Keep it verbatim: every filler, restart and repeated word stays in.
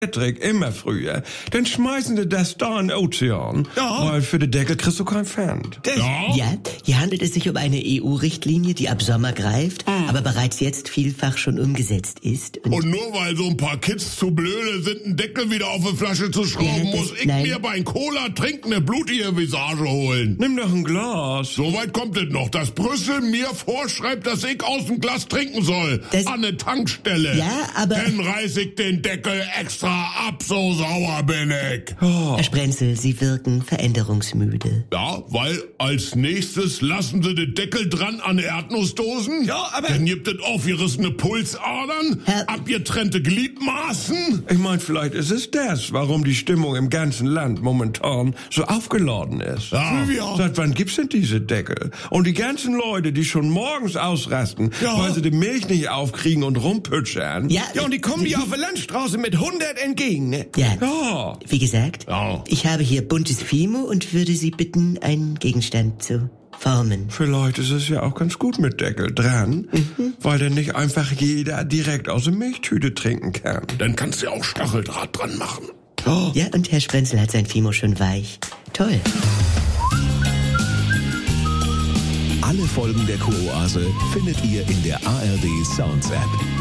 Patrick, immer früher, dann schmeißen sie das da in den Ozean, Ja. weil für den Deckel kriegst du keinen Pfand. Ja? Ja, hier handelt es sich um eine E U-Richtlinie, die ab Sommer greift, Hm. aber bereits jetzt vielfach schon umgesetzt ist. Und Und nur weil so ein paar Kids zu blöde sind, einen Deckel wieder auf eine Flasche zu schrauben, Ja, das- muss ich nein. mir beim Cola trinken eine blutige Visage holen. Nimm doch ein Glas. So weit kommt es noch, dass Brüssel mir vorschreibt, dass ich aus dem Glas trinken soll. Das- An eine Tankstelle. Ja, aber- Dann reiß ich den Deckel extra ab, so sauer bin ich. Herr Sprenzel, Sie wirken veränderungsmüde. Ja, weil als nächstes lassen sie den Deckel dran an Erdnussdosen. Ja, aber- Dann gibt es aufgerissene Pulsadern, Herr- abgetrennte Gliedmaßen. Ich mein, vielleicht ist es das, warum die Stimmung im ganzen Land momentan so aufgeladen ist. Ja. Seit wann gibt's denn diese Deckel? Und die ganzen Leute, die schon morgens ausrasten, Ja. weil sie die Milch nicht aufkriegen und rumpütschern. Ja, Ja, und die kommen die auf der Landstraße mit hundert entgegen, ne? Ja. Ja. Wie gesagt, Ja. ich habe hier buntes Fimo und würde Sie bitten, einen Gegenstand zu formen. Vielleicht ist es ja auch ganz gut mit Deckel dran, weil dann nicht einfach jeder direkt aus der Milchtüte trinken kann. Dann kannst du ja auch Stacheldraht dran machen. Ja, und Herr Sprenzel hat sein Fimo schon weich. Toll. Alle Folgen der Kuroase findet ihr in der A R D Sounds App.